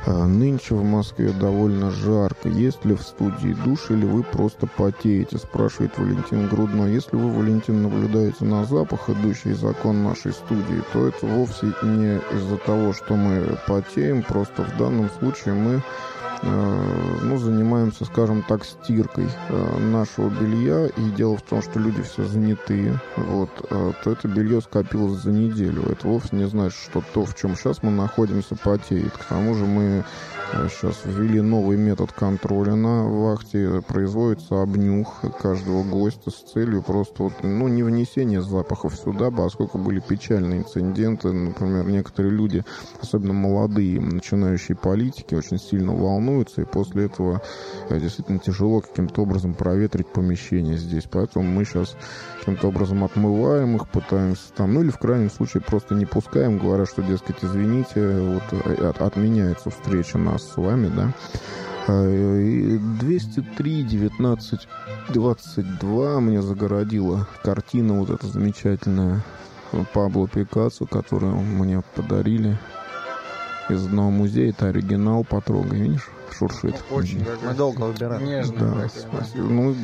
Нынче в Москве довольно жарко. Есть ли в студии душ или вы просто потеете? Спрашивает Валентин Грудной. Если вы, Валентин, наблюдаете на запах, идущий из окон нашей студии, то это вовсе не из-за того, что мы потеем. Просто в данном случае мы занимаемся, скажем так, стиркой нашего белья. И дело в том, что люди все занятые, то это белье скопилось за неделю. Это вовсе не значит, что то, в чем сейчас мы находимся, потеет. К тому же мы сейчас ввели новый метод контроля на вахте. Производится обнюх каждого гостя с целью просто не внесения запахов сюда, поскольку были печальные инциденты. Например, некоторые люди, особенно молодые, начинающие политики, очень сильно волнуются, и после этого действительно тяжело каким-то образом проветрить помещение здесь. Поэтому мы сейчас каким-то образом отмываем их, пытаемся или в крайнем случае просто не пускаем, говоря, что, дескать, извините, отменяется встреча нас с вами, да. 203 19 22 мне загородила картина эта замечательная Пабло Пикассо, которую мне подарили из одного музея. Это оригинал, потрогай, видишь, шуршит. Очень. Мы долго выбирали. Нежно. Да, спасибо.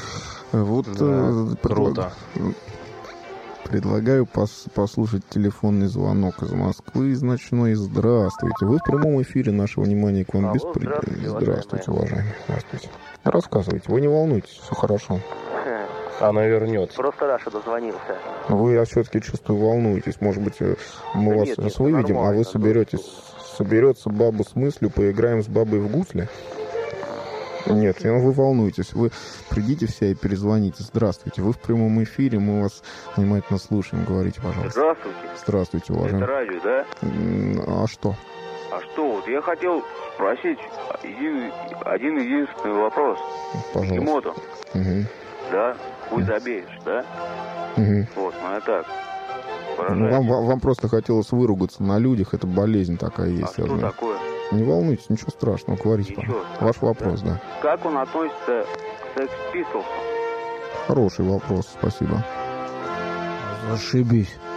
Круто. Предлагаю послушать телефонный звонок из Москвы, из ночной. Здравствуйте. Вы в прямом эфире. Наше внимание к вам беспредельно. Здравствуйте, уважаемый. Здравствуйте. Рассказывайте. Вы не волнуйтесь, все хорошо. Она вернется. Просто Раша дозвонился. Я все-таки чувствую, волнуетесь. Может быть, мы вас сейчас выведем, а вы соберется баба с мыслью, поиграем с бабой в гусли? Нет, вы волнуетесь. Вы придите все и перезвоните. Здравствуйте, вы в прямом эфире, мы вас внимательно слушаем. Говорите, пожалуйста. Здравствуйте. Здравствуйте, уважаемый. Это радио, да? А что? Я хотел спросить один единственный вопрос. Пожалуйста. Кимото. Угу. Да? Хуй забеешь, да? Угу. Я так. Вам просто хотелось выругаться на людях, это болезнь такая есть. Что такое? Не волнуйтесь, ничего страшного, говорите. Ваш вопрос, да. Как он относится к Sex Pistols? Хороший вопрос, спасибо. Зашибись.